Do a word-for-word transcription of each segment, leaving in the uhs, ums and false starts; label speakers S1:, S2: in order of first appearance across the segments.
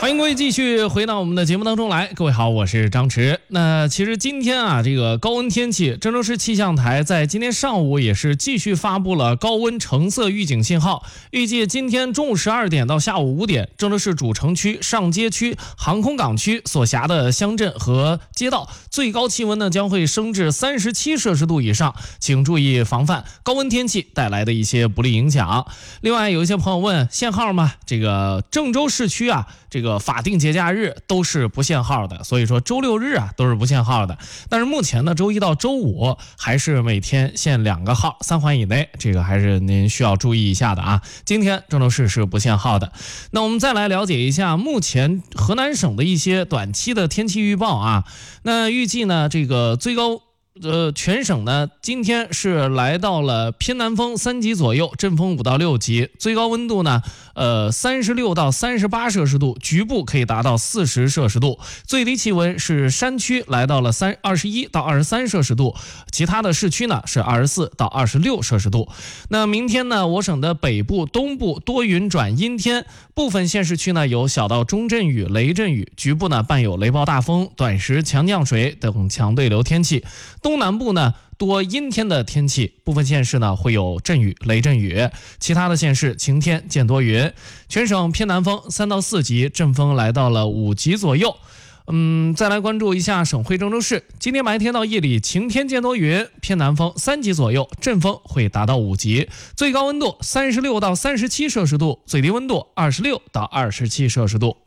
S1: 欢迎各位继续回到我们的节目当中来，各位好，我是张弛。那其实今天啊，这个高温天气，郑州市气象台在今天上午也是继续发布了高温橙色预警信号。预计今天中午十二点到下午五点，郑州市主城区、上街区、航空港区所辖的乡镇和街道，最高气温呢将会升至三十七摄氏度以上，请注意防范高温天气带来的一些不利影响。另外，有一些朋友问限号吗？这个郑州市区啊，这个法定节假日都是不限号的，所以说周六日啊都是不限号的。但是目前呢，周一到周五还是每天限两个号，三环以内，这个还是您需要注意一下的啊。今天郑州市是不限号的。那我们再来了解一下目前河南省的一些短期的天气预报啊。那预计呢，这个最高呃，全省呢，今天是来到了偏南风三级左右，阵风五到六级，最高温度呢，呃，三十六到三十八摄氏度，局部可以达到四十摄氏度。最低气温是山区来到了三二十一到二十三摄氏度，其他的市区呢是二十四到二十六摄氏度。那明天呢，我省的北部、东部多云转阴天，部分县市区呢有小到中阵雨、雷阵雨，局部呢伴有雷暴大风、短时强降水等强对流天气。东南部呢多阴天的天气，部分县市呢会有阵雨、雷阵雨，其他的县市晴天见多云。全省偏南风三到四级，阵风来到了五级左右。嗯，再来关注一下省会郑州市，今天白天到夜里晴天见多云，偏南风三级左右，阵风会达到五级，最高温度三十六到三十七摄氏度，最低温度二十六到二十七摄氏度。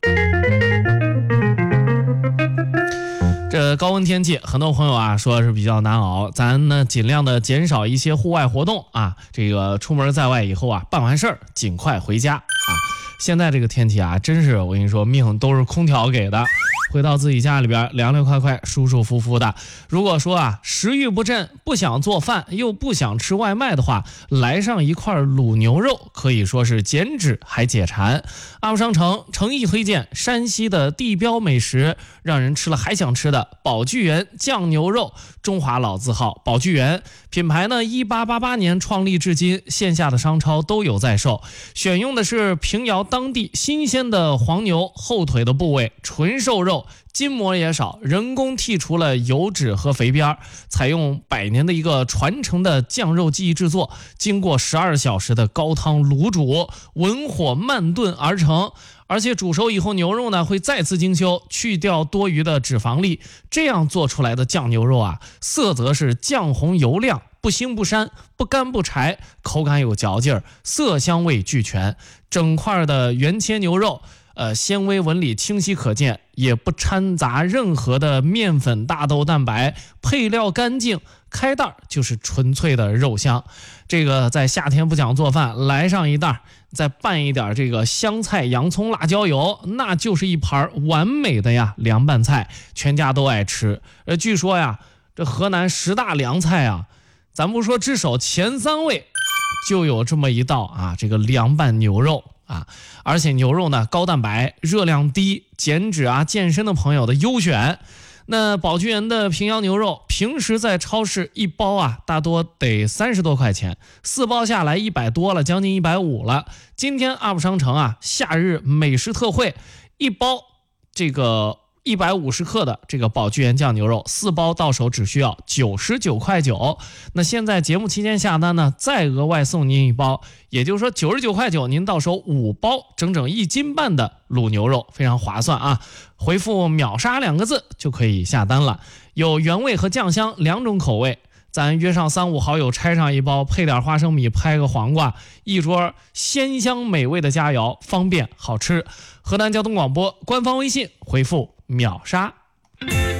S1: 这高温天气，很多朋友啊说是比较难熬，咱呢尽量的减少一些户外活动啊，这个出门在外以后啊，办完事儿尽快回家啊。现在这个天气啊，真是我跟你说，命都是空调给的。回到自己家里边，凉凉快快、舒舒服服的。如果说啊，食欲不振，不想做饭，又不想吃外卖的话，来上一块卤牛肉，可以说是减脂还解馋。阿布商城诚意推荐山西的地标美食，让人吃了还想吃的宝聚源酱牛肉，中华老字号宝聚源品牌呢，一八八八年创立至今，线下的商超都有在售。选用的是平遥当地新鲜的黄牛，后腿的部位纯瘦肉，筋膜也少，人工剔除了油脂和肥边，采用百年的一个传承的酱肉技艺制作，经过十二小时的高汤卤煮，文火慢炖而成。而且煮熟以后，牛肉呢会再次精修，去掉多余的脂肪粒，这样做出来的酱牛肉啊，色泽是酱红油亮，不腥不膻，不干不柴，口感有嚼劲儿，色香味俱全。整块的原切牛肉，呃，纤维纹理清晰可见，也不掺杂任何的面粉、大豆蛋白，配料干净，开袋就是纯粹的肉香。这个在夏天不想做饭，来上一袋，再拌一点这个香菜、洋葱、辣椒油，那就是一盘完美的呀凉拌菜，全家都爱吃。呃，据说呀，这河南十大凉菜啊，咱不说之首，前三位就有这么一道啊，这个凉拌牛肉啊，而且牛肉呢高蛋白，热量低，减脂啊健身的朋友的优选。那宝聚源的平遥牛肉，平时在超市一包啊，大多得三十多块钱，四包下来一百多了，将近一百五了。今天阿布商城啊，夏日美食特惠，一包这个一百五十克的这个宝聚源酱牛肉，四包到手只需要九十九块九。那现在节目期间下单呢，再额外送您一包，也就是说九十九块九，您到手五包，整整一斤半的卤牛肉，非常划算啊！回复秒杀两个字就可以下单了，有原味和酱香两种口味。咱约上三五好友拆上一包，配点花生米，拍个黄瓜，一桌鲜香美味的佳肴，方便好吃。河南交通广播官方微信回复秒杀。